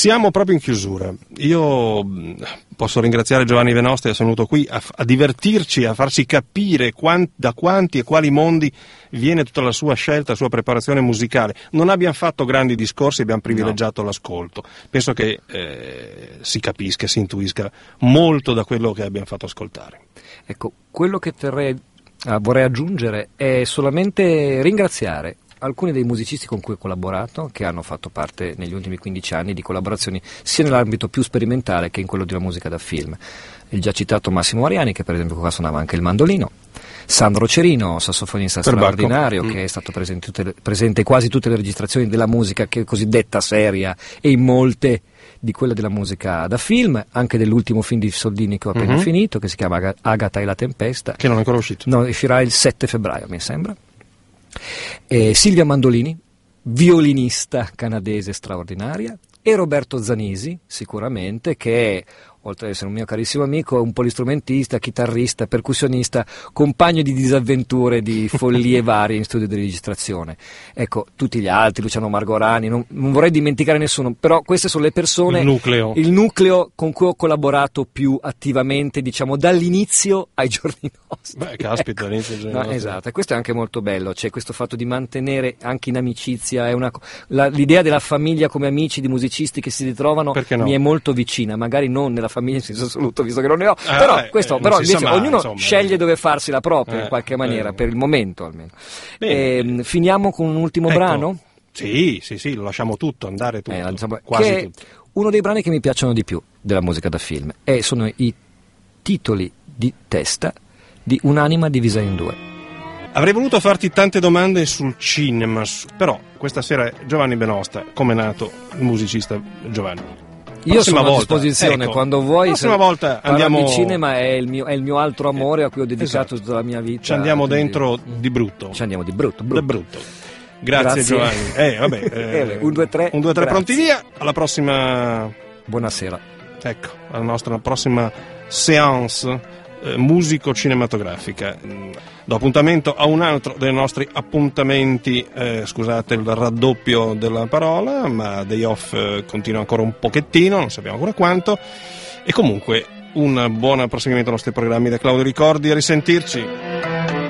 Siamo proprio in chiusura. Io posso ringraziare Giovanni Venosta che è venuto qui a divertirci, a farci capire da quanti e quali mondi viene tutta la sua scelta, la sua preparazione musicale. Non abbiamo fatto grandi discorsi, abbiamo privilegiato l'ascolto. Penso che si capisca, si intuisca molto da quello che abbiamo fatto ascoltare. Ecco, quello che vorrei aggiungere è solamente ringraziare alcuni dei musicisti con cui ho collaborato, che hanno fatto parte negli ultimi 15 anni di collaborazioni sia nell'ambito più sperimentale che in quello della musica da film. Il già citato Massimo Mariani, che per esempio qua suonava anche il mandolino, Sandro Cerino, sassofonista straordinario, che è stato presente in quasi tutte le registrazioni della musica che è cosiddetta seria e in molte di quella della musica da film, anche dell'ultimo film di Soldini che ho appena finito, che si chiama Agata e la tempesta, che non è ancora uscito. No, uscirà il 7 febbraio mi sembra. Silvia Mandolini, violinista canadese straordinaria, e Roberto Zanisi, sicuramente, che è, oltre ad essere un mio carissimo amico, un polistrumentista, chitarrista, percussionista, compagno di disavventure, di follie varie in studio di registrazione. Ecco, tutti gli altri, Luciano Margorani, non vorrei dimenticare nessuno, però queste sono le persone, il nucleo con cui ho collaborato più attivamente, diciamo, dall'inizio ai giorni nostri. Beh, caspita, all'inizio ai giorni nostri. Esatto, e questo è anche molto bello, cioè questo fatto di mantenere anche in amicizia, l'idea della famiglia come amici di musicisti che si ritrovano mi è molto vicina, magari non nella famiglia in senso assoluto, visto che non ne ho, però invece mai, ognuno sceglie dove farsi la propria in qualche maniera, per il momento almeno. Finiamo con un ultimo brano? Sì, lo lasciamo tutto, andare tutto, quasi che tutto. Uno dei brani che mi piacciono di più della musica da film sono i titoli di testa di Un'anima divisa in due. Avrei voluto farti tante domande sul cinema, però questa sera è Giovanni Benosta, come è nato il musicista Giovanni. Io sono a disposizione, quando vuoi. La prossima volta andiamo. Il cinema è il mio altro amore a cui ho dedicato tutta la mia vita. Ci andiamo dentro di brutto. Ci andiamo di brutto. Grazie Giovanni. 1, 2, 3. Pronti via. Alla prossima. Buonasera. Ecco, alla nostra prossima séance musico-cinematografica. Do appuntamento a un altro dei nostri appuntamenti, scusate il raddoppio della parola, ma Day Off continua ancora un pochettino, non sappiamo ancora quanto, e comunque un buon proseguimento ai nostri programmi da Claudio Ricordi, a risentirci.